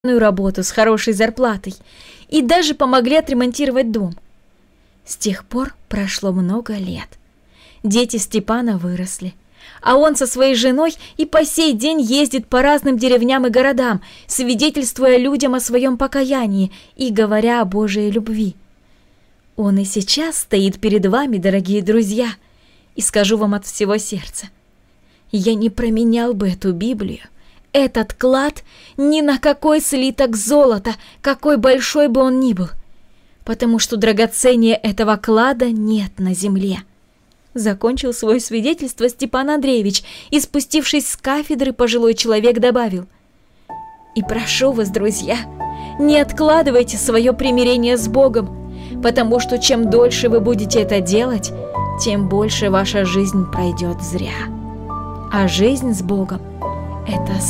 работу с хорошей зарплатой и даже помогли отремонтировать дом. С тех пор прошло много лет. Дети Степана выросли, а он со своей женой и по сей день ездит по разным деревням и городам, свидетельствуя людям о своем покаянии и говоря о Божьей любви. Он и сейчас стоит перед вами, дорогие друзья, и скажу вам от всего сердца: я не променял бы эту Библию, этот клад, ни на какой слиток золота, какой большой бы он ни был, потому что драгоценнее этого клада нет на земле. Закончил свое свидетельство Степан Андреевич, и, спустившись с кафедры, пожилой человек добавил: и прошу вас, друзья, не откладывайте свое примирение с Богом, потому что чем дольше вы будете это делать, тем больше ваша жизнь пройдет зря. А жизнь с Богом — это